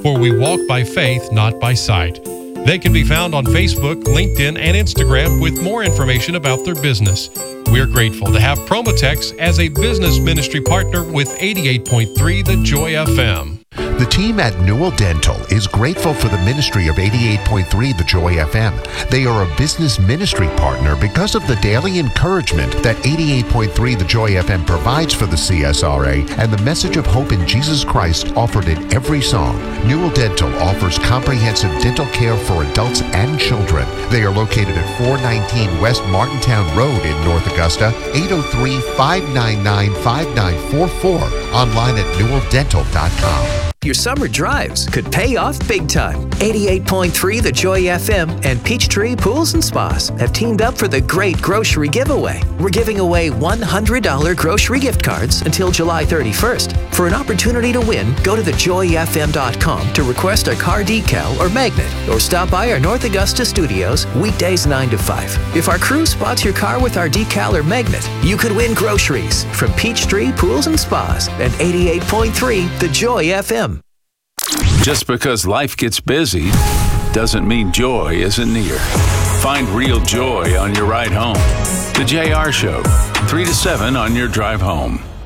for we walk by faith, not by sight. They can be found on Facebook, LinkedIn, and Instagram with more information about their business. We're grateful to have Promotex as a business ministry partner with 88.3 The Joy FM. The team at Newell Dental is grateful for the ministry of 88.3 The Joy FM. They are a business ministry partner because of the daily encouragement that 88.3 The Joy FM provides for the CSRA and the message of hope in Jesus Christ offered in every song. Newell Dental offers comprehensive dental care for adults and children. They are located at 419 West Martintown Road in North Augusta, 803-599-5944, online at newelldental.com. Your summer drives could pay off big time. 88.3 The Joy FM and Peachtree Pools and Spas have teamed up for the great grocery giveaway. We're giving away $100 grocery gift cards until July 31st. For an opportunity to win, go to thejoyfm.com to request a car decal or magnet, or stop by our North Augusta studios weekdays 9 to 5. If our crew spots your car with our decal or magnet, you could win groceries from Peachtree Pools and Spas and 88.3 The Joy FM. Just because life gets busy doesn't mean joy isn't near. Find real joy on your ride home. The JR Show, 3 to 7 on your drive home.